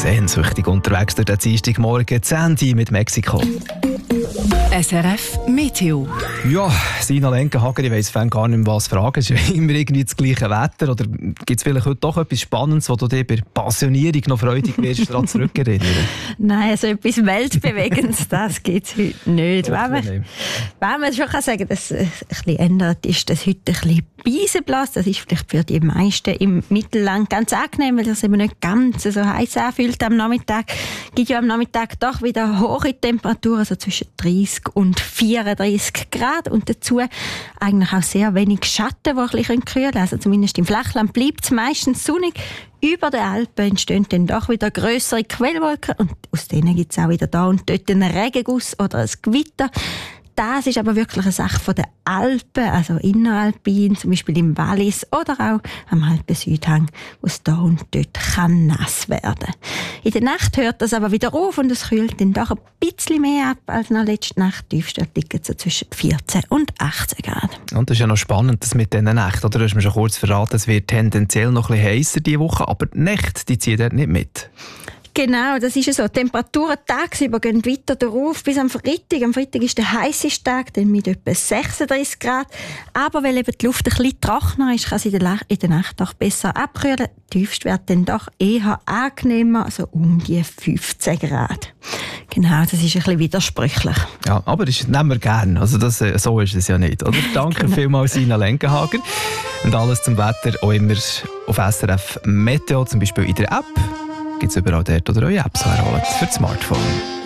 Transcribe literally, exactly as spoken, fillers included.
sehnsüchtig unterwegs durch den Dienstagmorgen, Sandy mit Mexiko. S R F Meteo. Ja, Sina Lenkenhager, ich weiss gar nicht mehr, was fragen. Es ist immer irgendwie das gleiche Wetter. Oder gibt es vielleicht heute doch etwas Spannendes, wo du dir bei Passionierung noch freudig wirst, daran zurückerinnern? Nein, also etwas Weltbewegendes, das gibt es heute nicht. Wenn man, wenn man schon kann sagen, dass es ein bisschen ändert, ist das heute ein bisschen Beisenblass. Das ist vielleicht für die meisten im Mittelland ganz angenehm, weil das eben nicht ganz so heiß anfühlt am Nachmittag. Es gibt ja am Nachmittag doch wieder hohe Temperaturen, also zwischen dreißig und vierunddreißig Grad und dazu eigentlich auch sehr wenig Schatten, die ein bisschen kühlen können. Also zumindest im Flachland bleibt es meistens sonnig. Über den Alpen entstehen dann doch wieder grössere Quellwolken und aus denen gibt es auch wieder da und dort einen Regenguss oder ein Gewitter. Das ist aber wirklich eine Sache von den Alpen, also inneralpin, zum Beispiel im Wallis oder auch am Alpen-Südhang, wo es da und dort kann nass werden. In der Nacht hört das aber wieder auf und es kühlt dann doch ein bisschen mehr ab als noch letzte Nacht. Tiefstwert liegen so zwischen vierzehn und achtzehn Grad. Und das ist ja noch spannend, das mit diesen Nächten. Oder? Du hast mir schon kurz verraten, es wird tendenziell noch ein bisschen heißer diese Woche, aber die Nächte, die ziehen dort nicht mit. Genau, das ist ja so. Die Temperaturen tagsüber gehen weiter darauf bis am Freitag. Am Freitag ist der heisseste Tag, dann mit etwa sechsunddreißig Grad. Aber weil eben die Luft ein bisschen trockener ist, kann sie in der Nacht auch besser abkühlen. Tiefstwert dann doch eher angenehmer, also um die fünfzehn Grad. Genau, das ist ein bisschen widersprüchlich. Ja, aber das nehmen wir gerne. Also das, so ist es ja nicht, oder? Danke genau. vielmals, Sina Lenkenhager. Und alles zum Wetter auch immer auf S R F Meteo, zum Beispiel in der App. Gibt es überall dort oder eure Apps herholen für das Smartphone.